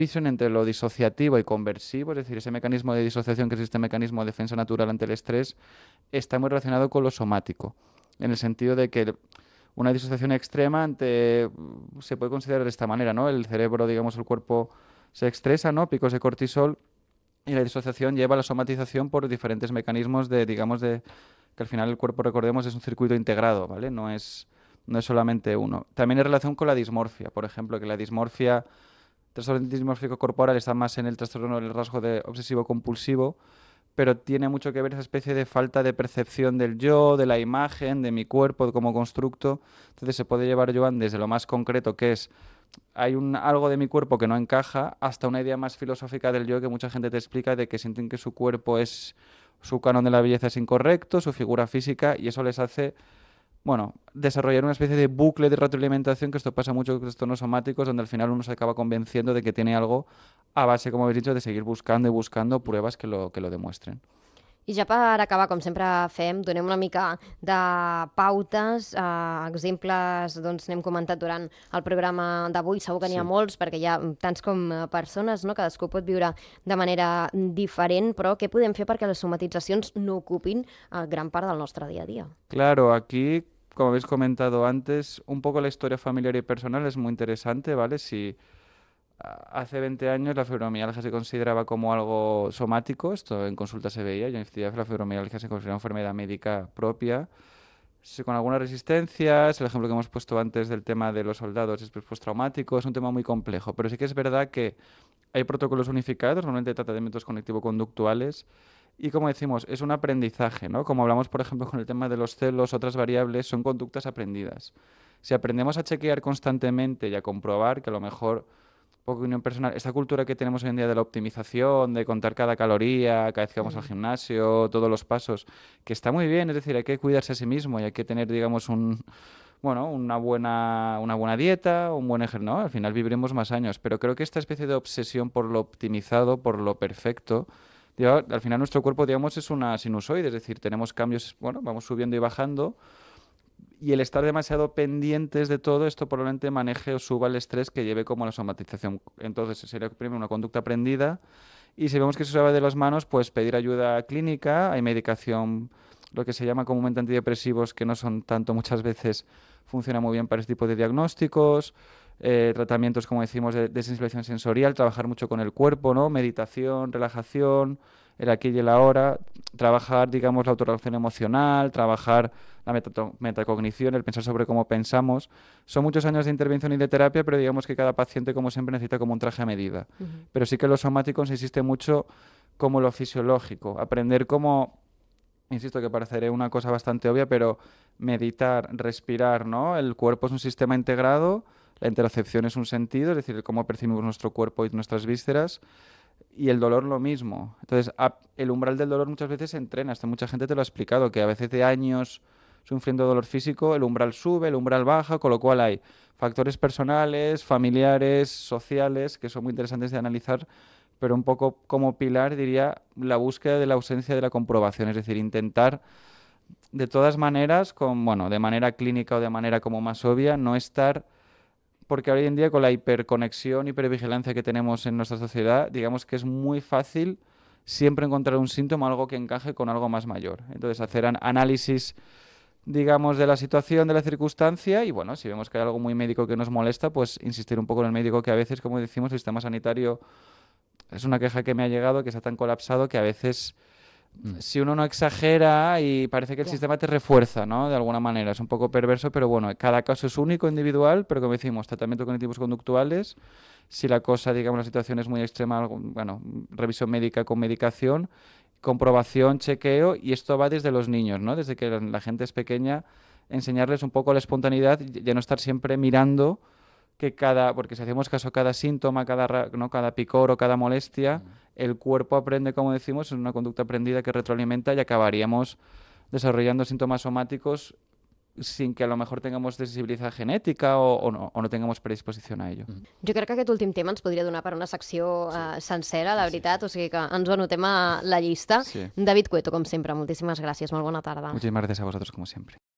entre lo disociativo y conversivo, es decir, ese mecanismo de disociación que es este mecanismo de defensa natural ante el estrés, está muy relacionado con lo somático, en el sentido de que una disociación extrema se puede considerar de esta manera, ¿no? El cerebro, digamos, el cuerpo se estresa, ¿no? Picos de cortisol y la disociación lleva a la somatización por diferentes mecanismos que al final el cuerpo, recordemos, es un circuito integrado, ¿vale? No es solamente uno. También en relación con la dismorfia, por ejemplo, que la dismorfia, trastorno dismórfico corporal está más en el trastorno del rasgo de obsesivo compulsivo, pero tiene mucho que ver esa especie de falta de percepción del yo, de la imagen, de mi cuerpo como constructo. Entonces se puede llevar, Joan, desde lo más concreto, que es hay algo de mi cuerpo que no encaja, hasta una idea más filosófica del yo que mucha gente te explica de que sienten que su cuerpo su canon de la belleza es incorrecto, su figura física, y eso les hace, bueno, desarrollar una especie de bucle de retroalimentación, que esto pasa mucho con los trastornos somáticos, donde al final uno se acaba convenciendo de que tiene algo a base, como habéis dicho, de seguir buscando y buscando pruebas que lo demuestren. I ja per acabar, com sempre fem, donem una mica de pautes, exemples, doncs n'hem comentat durant el programa d'avui, segur que n'hi ha Sí. molts, perquè hi ha tants com persones, no? Cadascú pot viure de manera diferent, però què podem fer perquè les somatitzacions no ocupin gran part del nostre dia a dia? Claro, aquí, como habéis comentado antes, un poco la historia familiar y personal es muy interesante, ¿vale? Si hace 20 años la fibromialgia se consideraba como algo somático, esto en consulta se veía, y en efectividad la fibromialgia se considera una enfermedad médica propia, sí, con algunas resistencias. El ejemplo que hemos puesto antes del tema de los soldados estrés postraumático es un tema muy complejo, pero sí que es verdad que hay protocolos unificados, normalmente tratamientos conectivo-conductuales, y como decimos, es un aprendizaje, ¿no? Como hablamos, por ejemplo, con el tema de los celos, otras variables, son conductas aprendidas. Si aprendemos a chequear constantemente y a comprobar que a lo mejor, poco opinión personal, esta cultura que tenemos hoy en día de la optimización, de contar cada caloría, cada vez que vamos al gimnasio, todos los pasos, que está muy bien, es decir, hay que cuidarse a sí mismo y hay que tener, digamos, una buena dieta, un buen ejercicio, ¿no? Al final viviremos más años, pero creo que esta especie de obsesión por lo optimizado, por lo perfecto, al final nuestro cuerpo, digamos, es una sinusoide, es decir, tenemos cambios, bueno, vamos subiendo y bajando, y el estar demasiado pendientes de todo esto probablemente maneje o suba el estrés que lleve como a la somatización. Entonces sería primero una conducta aprendida, y si vemos que se va de las manos, pues pedir ayuda clínica. Hay medicación, lo que se llama comúnmente antidepresivos, que no son tanto, muchas veces funciona muy bien para este tipo de diagnósticos. Tratamientos, como decimos, de sensibilización sensorial, trabajar mucho con el cuerpo, ¿no? Meditación, relajación, el aquí y el ahora, trabajar, digamos, la autorregulación emocional, trabajar la metacognición, el pensar sobre cómo pensamos. Son muchos años de intervención y de terapia, pero digamos que cada paciente, como siempre, necesita como un traje a medida. Pero sí que lo somático insiste mucho como lo fisiológico, aprender cómo, insisto que parecerá una cosa bastante obvia, pero meditar, respirar, ¿no? El cuerpo es un sistema integrado, la interocepción es un sentido, es decir, cómo percibimos nuestro cuerpo y nuestras vísceras, y el dolor lo mismo. Entonces, el umbral del dolor muchas veces se entrena. Hasta mucha gente te lo ha explicado, que a veces de años sufriendo dolor físico, el umbral sube, el umbral baja, con lo cual hay factores personales, familiares, sociales, que son muy interesantes de analizar, pero un poco como pilar diría la búsqueda de la ausencia de la comprobación, es decir, intentar de todas maneras, bueno, de manera clínica o de manera como más obvia, no estar, porque hoy en día con la hiperconexión, hipervigilancia que tenemos en nuestra sociedad, digamos que es muy fácil siempre encontrar un síntoma, algo que encaje con algo más mayor. Entonces, hacer análisis, digamos, de la situación, de la circunstancia, y bueno, si vemos que hay algo muy médico que nos molesta, pues insistir un poco en el médico, que a veces, como decimos, el sistema sanitario es una queja que me ha llegado, que está tan colapsado que a veces, si uno no exagera, y parece que el Ja. sistema te refuerza, ¿no? De alguna manera. Es un poco perverso, pero bueno, cada caso es único, individual, pero como decimos, tratamientos cognitivos conductuales. Si la cosa, digamos, la situación es muy extrema, bueno, revisión médica con medicación, comprobación, chequeo, y esto va desde los niños, ¿no? Desde que la gente es pequeña, enseñarles un poco la espontaneidad, ya no estar siempre mirando porque si hacemos caso a cada síntoma, ¿no? Cada picor o cada molestia, el cuerpo aprende, como decimos, es una conducta aprendida que retroalimenta, y acabaríamos desarrollando síntomas somáticos sin que a lo mejor tengamos sensibilidad genética o no tengamos predisposición a ello. Jo crec que aquest últim tema ens podria donar per una secció sencera, la veritat, o sigui que ens ho anotem a la llista. Sí. David Cueto, com sempre, moltíssimes gràcies, molt bona tarda. Muchísimas gracias a vosotros, como siempre.